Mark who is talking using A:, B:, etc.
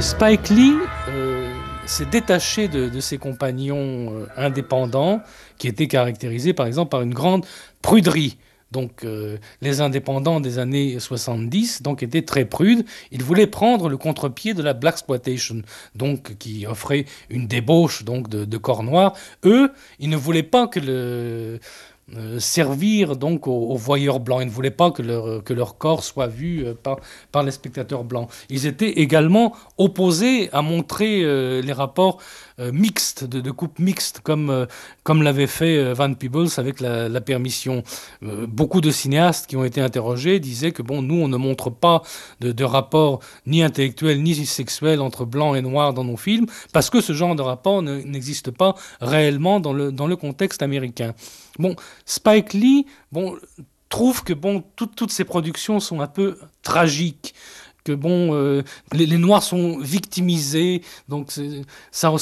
A: Spike Lee s'est détaché de ses compagnons indépendants qui étaient caractérisés par exemple par une grande pruderie. Donc les indépendants des années 70 donc, étaient très prudes. Ils voulaient prendre le contre-pied de la blaxploitation, donc qui offrait une débauche donc, de corps noirs. Eux, ils ne voulaient pas que servir donc aux voyeurs blancs. Ils ne voulaient pas que leur corps soit vu par les spectateurs blancs. Ils étaient également opposés à montrer les rapports mixtes, de couple mixte, comme l'avait fait Van Peebles avec la permission. Beaucoup de cinéastes qui ont été interrogés disaient que bon, nous, on ne montre pas de rapport ni intellectuel ni sexuel entre blancs et noirs dans nos films, parce que ce genre de rapport n'existe pas réellement dans le contexte américain. Bon, Spike Lee trouve que toutes ces productions sont un peu tragiques, que les Noirs sont victimisés, donc ça